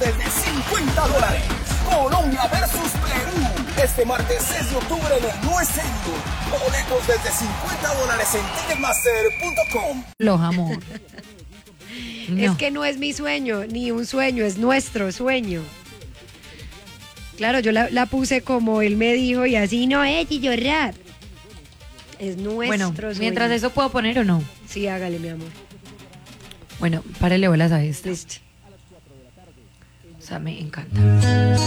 desde $50. Colombia versus Perú. Este martes 6 de octubre en el No Es Serio. Boletos desde $50 en Ticketmaster.com. Los amor. Es que no es mi sueño, ni un sueño, es nuestro sueño. Claro, yo la puse como él me dijo y así no es y llorar. Es nuestro Bueno, sueño. mientras eso puedo poner o no. Sí, hágale, mi amor. Bueno, párale bolas a esto. Listo. O sea, me encanta.